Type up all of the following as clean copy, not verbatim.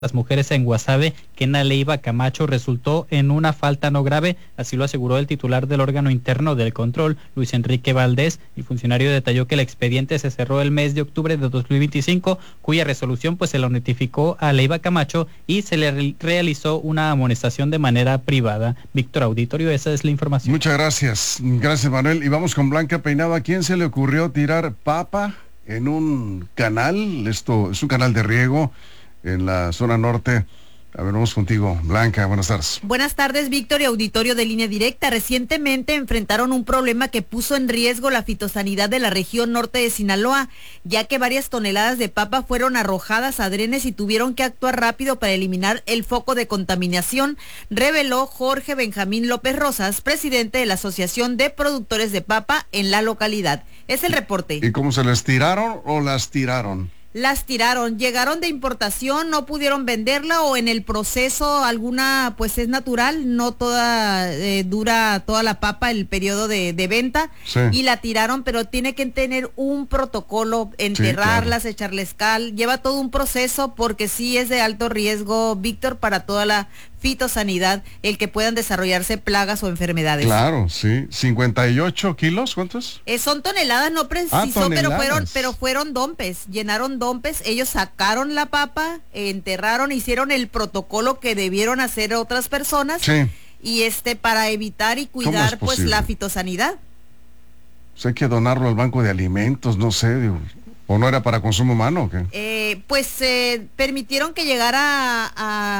las mujeres en Guasave, Kena Leiva Camacho, resultó en una falta no grave, así lo aseguró el titular del órgano interno del control, Luis Enrique Valdés. El funcionario detalló que el expediente se cerró el mes de octubre de 2025, cuya resolución pues se lo notificó a Leiva Camacho y se le realizó una amonestación de manera privada. Víctor Auditorio, esa es la información. Muchas gracias. Gracias, Manuel. Y vamos con Blanca Peinado. ¿A quién se le ocurrió tirar papa en un canal? Esto es un canal de riego en la zona norte. A ver, vamos contigo, Blanca, buenas tardes. Buenas tardes, Víctor y auditorio de Línea Directa. Recientemente enfrentaron un problema que puso en riesgo la fitosanidad de la región norte de Sinaloa, ya que varias toneladas de papa fueron arrojadas a drenes y tuvieron que actuar rápido para eliminar el foco de contaminación, reveló Jorge Benjamín López Rosas, presidente de la Asociación de Productores de Papa en la localidad. Es el reporte. ¿Y cómo se les tiraron o las tiraron? Las tiraron, llegaron de importación, no pudieron venderla o en el proceso alguna pues es natural, no toda dura toda la papa el periodo de venta, sí. Y la tiraron, pero tiene que tener un protocolo, enterrarlas, sí, claro, echarles cal, lleva todo un proceso porque sí es de alto riesgo, Víctor, para toda la fitosanidad, el que puedan desarrollarse plagas o enfermedades. Claro, sí. 58 kilos, ¿cuántos? Son toneladas, no precisó, pero fueron dompes, llenaron dompes, ellos sacaron la papa, enterraron, hicieron el protocolo que debieron hacer otras personas, sí, y para evitar y cuidar pues la fitosanidad. Pues hay que donarlo al banco de alimentos, no sé, digo. ¿O no era para consumo humano o qué? Permitieron que llegara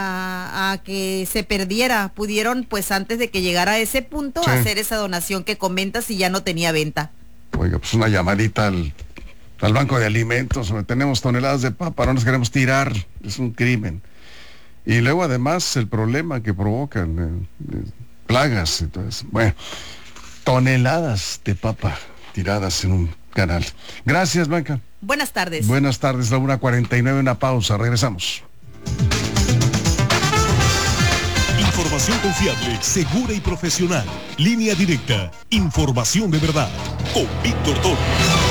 a que se perdiera. Pudieron, pues antes de que llegara a ese punto, sí, hacer esa donación que comentas y ya no tenía venta. Oiga, pues una llamadita al banco de alimentos, donde tenemos toneladas de papa, no nos queremos tirar, es un crimen. Y luego además el problema que provocan, plagas, entonces, bueno, toneladas de papa tiradas en un canal. Gracias, Blanca. Buenas tardes. Buenas tardes, la 1:49, una pausa, regresamos. Información confiable, segura y profesional. Línea Directa, información de verdad. Con Víctor Torres.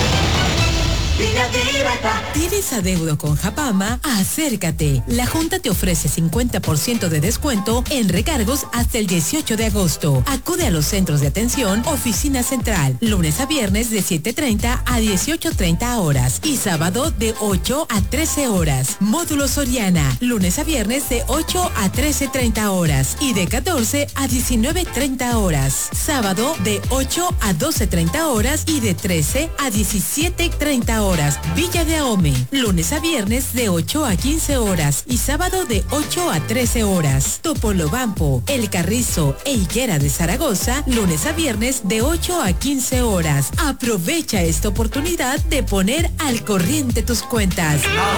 ¿Tienes adeudo con Japama? Acércate. La Junta te ofrece 50% de descuento en recargos hasta el 18 de agosto. Acude a los centros de atención, oficina central, lunes a viernes de 7:30 a 18:30 horas y sábado de 8 a 13 horas. Módulo Soriana, lunes a viernes de 8 a 13:30 horas y de 14 a 19:30 horas. Sábado de 8 a 12:30 horas y de 13 a 17:30 horas. Villa de Ahome, lunes a viernes de 8 a 15 horas y sábado de 8 a 13 horas. Topolobampo, El Carrizo e Higuera de Zaragoza, lunes a viernes de 8 a 15 horas. Aprovecha esta oportunidad de poner al corriente tus cuentas.